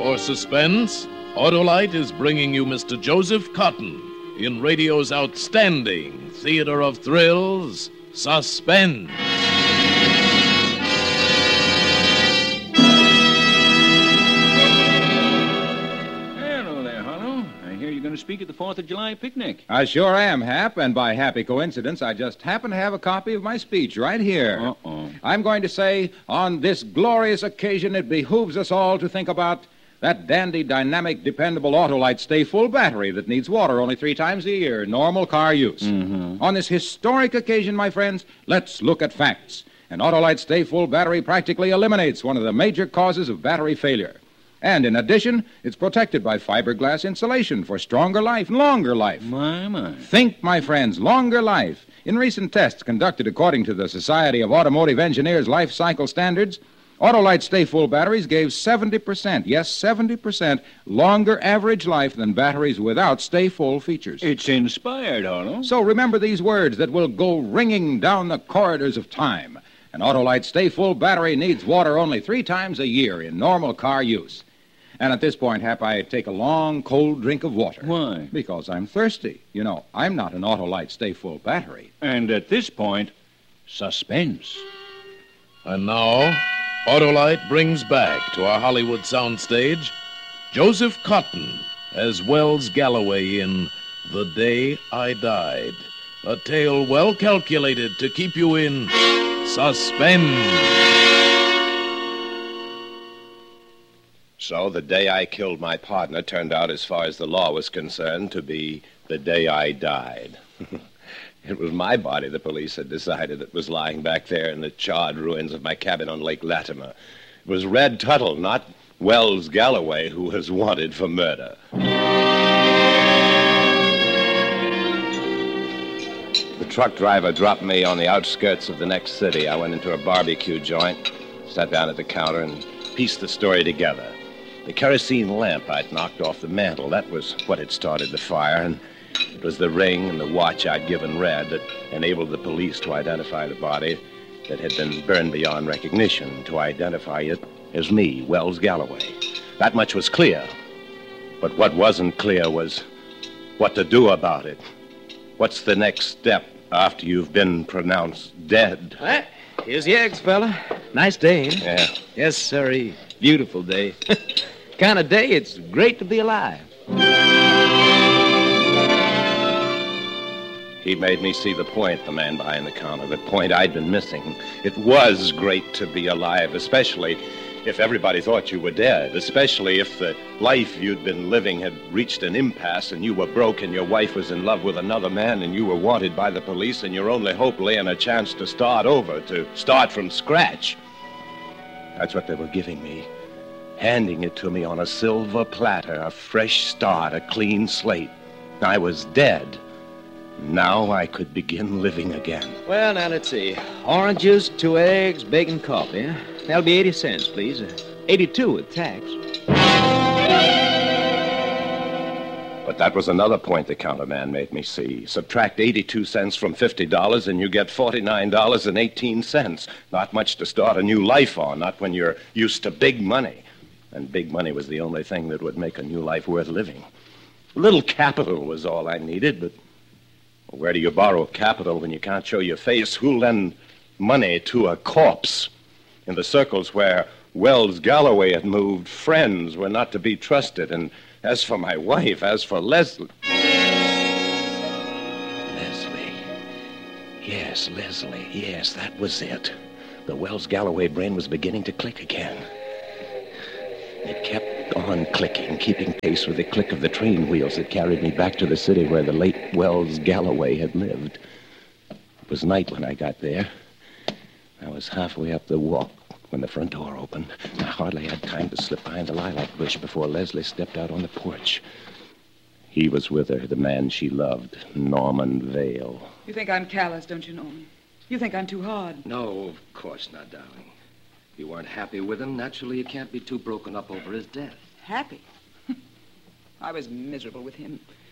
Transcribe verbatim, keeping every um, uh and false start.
For suspense, Autolite is bringing you Mister Joseph Cotton in radio's outstanding theater of thrills, Suspense. Hello there, Harlow. I hear you're going to speak at the fourth of July picnic. I sure am, Hap, and by happy coincidence, I just happen to have a copy of my speech right here. Uh-oh. I'm going to say, on this glorious occasion, it behooves us all to think about that dandy, dynamic, dependable Autolite stay-full battery that needs water only three times a year, normal car use. Mm-hmm. On this historic occasion, my friends, let's look at facts. An Autolite stay-full battery practically eliminates one of the major causes of battery failure. And in addition, it's protected by fiberglass insulation for stronger life and longer life. My, my. Think, my friends, longer life. In recent tests conducted according to the Society of Automotive Engineers Life Cycle Standards, Autolite stay-full batteries gave seventy percent, yes, seventy percent longer average life than batteries without stay-full features. It's inspired, Harlow. So remember these words that will go ringing down the corridors of time. An Autolite stay-full battery needs water only three times a year in normal car use. And at this point, Hap, I take a long, cold drink of water. Why? Because I'm thirsty. You know, I'm not an Autolite stay-full battery. And at this point, suspense. And now, Autolite brings back to our Hollywood soundstage Joseph Cotton as Wells Galloway in The Day I Died, a tale well calculated to keep you in suspense. So the day I killed my partner turned out, as far as the law was concerned, to be the day I died. It was my body the police had decided that was lying back there in the charred ruins of my cabin on Lake Latimer. It was Red Tuttle, not Wells Galloway, who was wanted for murder. The truck driver dropped me on the outskirts of the next city. I went into a barbecue joint, sat down at the counter, and pieced the story together. The kerosene lamp I'd knocked off the mantel, that was what had started the fire, and it was the ring and the watch I'd given Red that enabled the police to identify the body that had been burned beyond recognition, to identify it as me, Wells Galloway. That much was clear. But what wasn't clear was what to do about it. What's the next step after you've been pronounced dead? Well, here's the eggs, fella. Nice day, eh? Yeah. Yes, sirree. Beautiful day. Kind of day it's great to be alive. He made me see the point, the man behind the counter, the point I'd been missing. It was great to be alive, especially if everybody thought you were dead, especially if the life you'd been living had reached an impasse and you were broke and your wife was in love with another man and you were wanted by the police and your only hope lay in a chance to start over, to start from scratch. That's what they were giving me, handing it to me on a silver platter, a fresh start, a clean slate. I was dead. Now I could begin living again. Well, now, let's see. Orange juice, two eggs, bacon, coffee. Huh? That'll be eighty cents, please. Uh, eighty-two with tax. But that was another point the counterman made me see. Subtract eighty-two cents from fifty dollars and you get forty-nine dollars and eighteen cents. Not much to start a new life on, not when you're used to big money. And big money was the only thing that would make a new life worth living. A little capital was all I needed, but where do you borrow capital when you can't show your face? Who'll lend money to a corpse? In the circles where Wells Galloway had moved, friends were not to be trusted. And as for my wife, as for Leslie... Leslie. Yes, Leslie. Yes, that was it. The Wells Galloway brain was beginning to click again. It kept on clicking, keeping pace with the click of the train wheels that carried me back to the city where the late Wells Galloway had lived. It was night when I got there. I was halfway up the walk when the front door opened. I hardly had time to slip behind the lilac bush before Leslie stepped out on the porch. He was with her, the man she loved, Norman Vale. You think I'm callous, don't you, Norman? You think I'm too hard. No, of course not, darling. If you weren't happy with him, naturally you can't be too broken up over his death. Happy? I was miserable with him.